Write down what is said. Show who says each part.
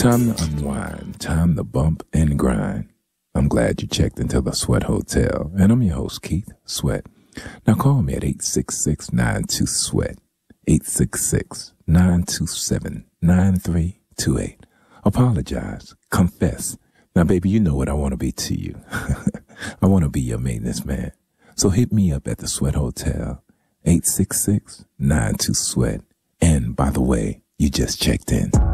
Speaker 1: Time to unwind, time to bump and grind. I'm glad you checked into the Sweat Hotel, and I'm your host, Keith Sweat. Now call me at 866-92-SWEAT, 866-927-9328. Apologize, confess. Now, baby, you know what I want to be to you. I want to be your maintenance man. So hit me up at the Sweat Hotel, 866-92-SWEAT. And by the way, you just checked in.